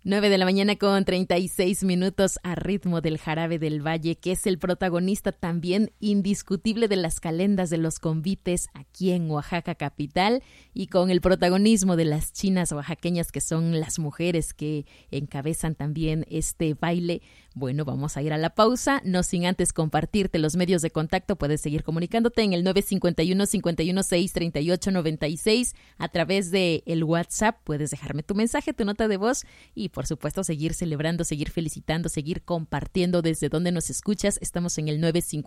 9 de la mañana con 36 minutos a ritmo del Jarabe del Valle, que es el protagonista también indiscutible de las calendas de los convites aquí en Oaxaca capital, y con el protagonismo de las chinas oaxaqueñas, que son las mujeres que encabezan también este baile. Bueno, vamos a ir a la pausa, no sin antes compartirte los medios de contacto. Puedes seguir comunicándote en el 951-516-3896 a través de el WhatsApp. Puedes dejarme tu mensaje, tu nota de voz y, por supuesto, seguir celebrando, seguir felicitando, seguir compartiendo desde donde nos escuchas. Estamos en el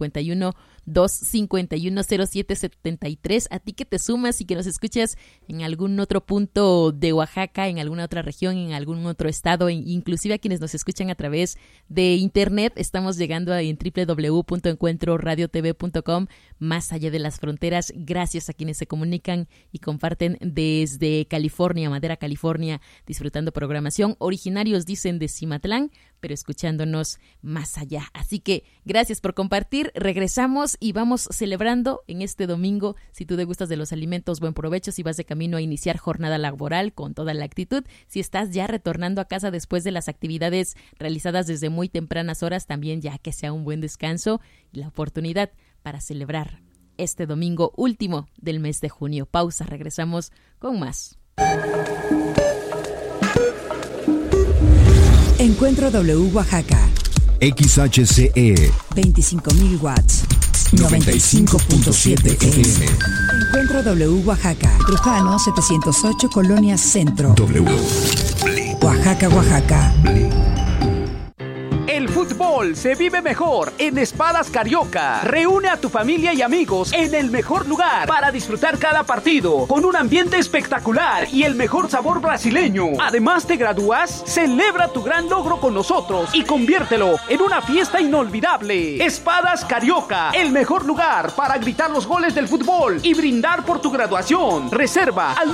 951-251-0773. A ti que te sumas y que nos escuchas en algún otro punto de Oaxaca, en alguna otra región, en algún otro estado, inclusive a quienes nos escuchan a través de internet, estamos llegando en www.encuentroradiotv.com, más allá de las fronteras. Gracias a quienes se comunican y comparten desde California, Madera, California, disfrutando programación. Originarios, dicen, de Cimatlán, pero escuchándonos más allá. Así que gracias por compartir. Regresamos y vamos celebrando en este domingo. Si tú te gustas de los alimentos, buen provecho. Si vas de camino a iniciar jornada laboral con toda la actitud. Si estás ya retornando a casa después de las actividades realizadas desde muy tempranas horas, también ya que sea un buen descanso y la oportunidad para celebrar este domingo último del mes de junio. Pausa, regresamos con más. Encuentro W Oaxaca. XHCE 25,000 watts. 95.7 FM. Encuentro W Oaxaca. Trujano 708, Colonia Centro. W. Oaxaca, Oaxaca. El fútbol se vive mejor en Espadas Carioca. Reúne a tu familia y amigos en el mejor lugar para disfrutar cada partido con un ambiente espectacular y el mejor sabor brasileño. Además, te gradúas, celebra tu gran logro con nosotros y conviértelo en una fiesta inolvidable. Espadas Carioca, el mejor lugar para gritar los goles del fútbol y brindar por tu graduación. Reserva al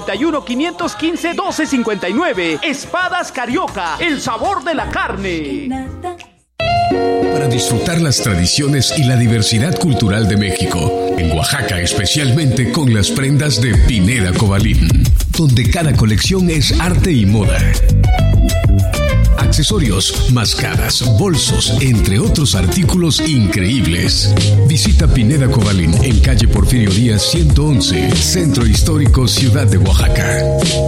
951-515-1259. Espadas Carioca, el sabor de la carne. Para disfrutar las tradiciones y la diversidad cultural de México, en Oaxaca especialmente con las prendas de Pineda Cobalín, donde cada colección es arte y moda. Accesorios, máscaras, bolsos, entre otros artículos increíbles. Visita Pineda Cobalín en calle Porfirio Díaz 111, Centro Histórico, Ciudad de Oaxaca.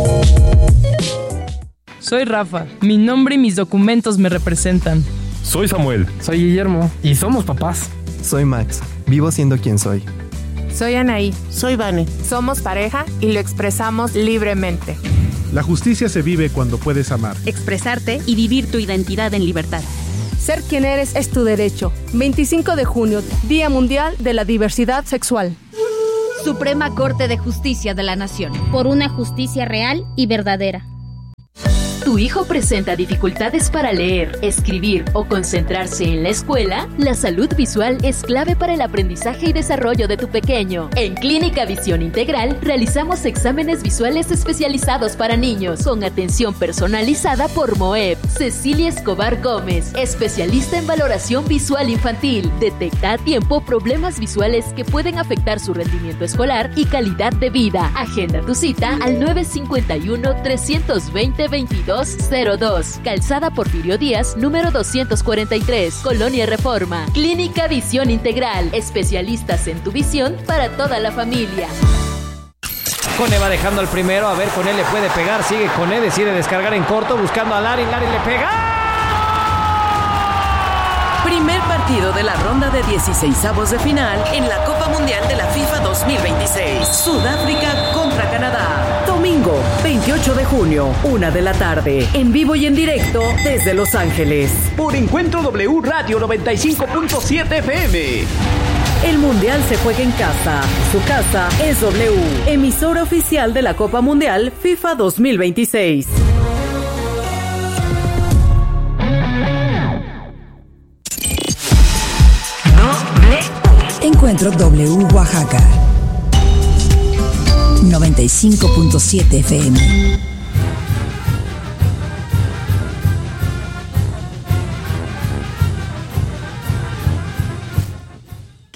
Soy Rafa, mi nombre y mis documentos me representan. Soy Samuel. Soy Guillermo. Y somos papás. Soy Max. Vivo siendo quien soy. Soy Anaí. Soy Vane. Somos pareja y lo expresamos libremente. La justicia se vive cuando puedes amar, expresarte y vivir tu identidad en libertad. Ser quien eres es tu derecho. 25 de junio, Día Mundial de la Diversidad Sexual. Suprema Corte de Justicia de la Nación. Por una justicia real y verdadera. ¿Tu hijo presenta dificultades para leer, escribir o concentrarse en la escuela? La salud visual es clave para el aprendizaje y desarrollo de tu pequeño. En Clínica Visión Integral realizamos exámenes visuales especializados para niños con atención personalizada por Moeb. Cecilia Escobar Gómez, especialista en valoración visual infantil. Detecta a tiempo problemas visuales que pueden afectar su rendimiento escolar y calidad de vida. Agenda tu cita al 951-320-2202, Calzada Porfirio Díaz, número 243, Colonia Reforma. Clínica Visión Integral, especialistas en tu visión para toda la familia. Cone va dejando al primero, a ver, Cone le puede pegar, sigue Cone, decide descargar en corto, buscando a Lari le pega. Primer partido de la ronda de 16avos de final en la Copa Mundial de la FIFA 2026. Sudáfrica contra Canadá. Domingo, 28 de junio, 1 de la tarde. En vivo y en directo desde Los Ángeles. Por Encuentro W Radio 95.7 FM. El Mundial se juega en casa. Su casa es W. Emisora oficial de la Copa Mundial FIFA 2026. Encuentro W Oaxaca 95.7 FM.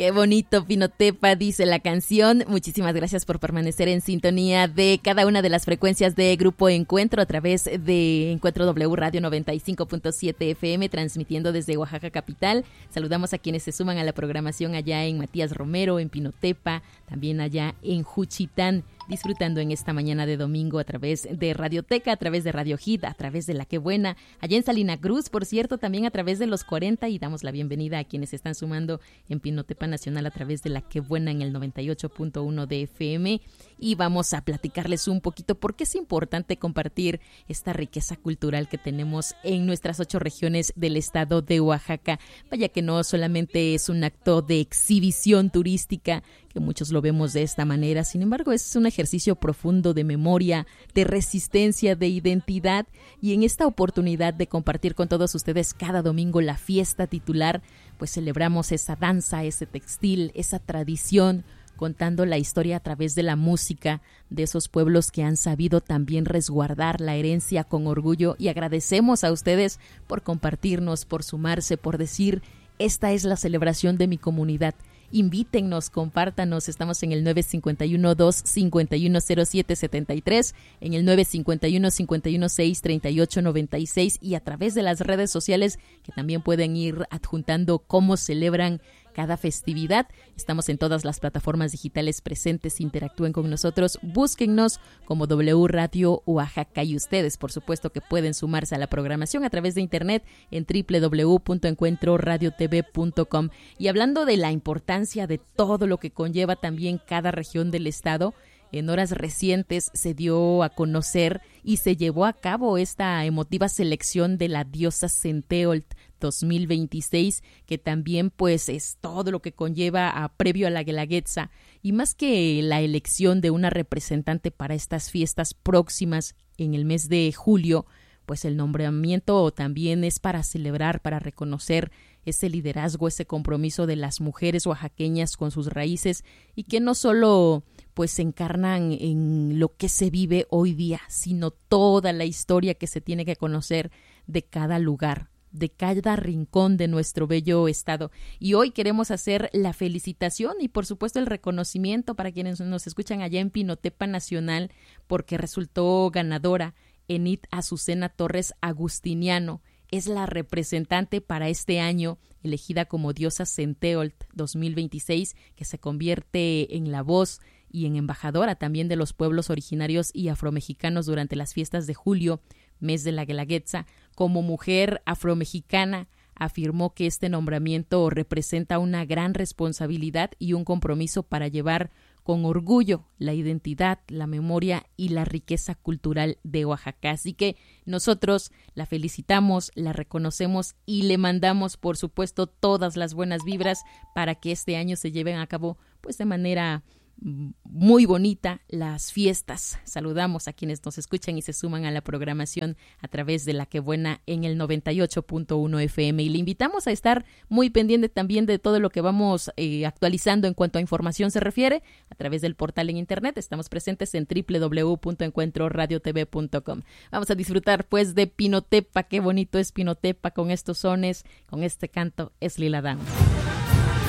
Qué bonito, Pinotepa, dice la canción. Muchísimas gracias por permanecer en sintonía de cada una de las frecuencias de Grupo Encuentro a través de Encuentro W Radio 95.7 FM, transmitiendo desde Oaxaca capital. Saludamos a quienes se suman a la programación allá en Matías Romero, en Pinotepa, también allá en Juchitán, disfrutando en esta mañana de domingo a través de Radioteca, a través de Radio Hit, a través de La Que Buena, allá en Salina Cruz, por cierto, también a través de los 40, y damos la bienvenida a quienes se están sumando en Pinotepa Nacional a través de La Que Buena en el 98.1 de FM. Y vamos a platicarles un poquito por qué es importante compartir esta riqueza cultural que tenemos en nuestras 8 regiones del estado de Oaxaca. Vaya que no solamente es un acto de exhibición turística, que muchos lo vemos de esta manera, sin embargo es un ejercicio profundo de memoria, de resistencia, de identidad, y en esta oportunidad de compartir con todos ustedes cada domingo la fiesta titular, pues celebramos esa danza, ese textil, esa tradición, contando la historia a través de la música de esos pueblos que han sabido también resguardar la herencia con orgullo, y agradecemos a ustedes por compartirnos, por sumarse, por decir, esta es la celebración de mi comunidad. Invítennos, compártanos, estamos en el 951-251-0773, en el 951-516-3896 y a través de las redes sociales que también pueden ir adjuntando cómo celebran cada festividad. Estamos en todas las plataformas digitales presentes, interactúen con nosotros, búsquennos como W Radio Oaxaca, y ustedes por supuesto que pueden sumarse a la programación a través de internet en www.encuentroradiotv.com. Y hablando de la importancia de todo lo que conlleva también cada región del estado, en horas recientes se dio a conocer y se llevó a cabo esta emotiva selección de la diosa Centeolt 2026, que también pues es todo lo que conlleva previo a la Guelaguetza, y más que la elección de una representante para estas fiestas próximas en el mes de julio, pues el nombramiento también es para celebrar, para reconocer ese liderazgo, ese compromiso de las mujeres oaxaqueñas con sus raíces, y que no solo pues se encarnan en lo que se vive hoy día, sino toda la historia que se tiene que conocer de cada lugar, de cada rincón de nuestro bello estado. Y hoy queremos hacer la felicitación y por supuesto el reconocimiento para quienes nos escuchan allá en Pinotepa Nacional, porque resultó ganadora Enid Azucena Torres Agustiniano. Es la representante para este año, elegida como diosa Centeolt 2026, que se convierte en la voz y en embajadora también de los pueblos originarios y afromexicanos durante las fiestas de julio, mes de la Guelaguetza. Como mujer afromexicana, afirmó que este nombramiento representa una gran responsabilidad y un compromiso para llevar con orgullo la identidad, la memoria y la riqueza cultural de Oaxaca. Así que nosotros la felicitamos, la reconocemos y le mandamos, por supuesto, todas las buenas vibras para que este año se lleven a cabo pues de manera muy bonita las fiestas. Saludamos a quienes nos escuchan y se suman a la programación a través de La Que Buena en el 98.1 FM, y le invitamos a estar muy pendiente también de todo lo que vamos actualizando en cuanto a información se refiere a través del portal en internet. Estamos presentes en www.encuentroradiotv.com. Vamos a disfrutar pues de Pinotepa. Qué bonito es Pinotepa con estos sones, con este canto. Es Lila Dance.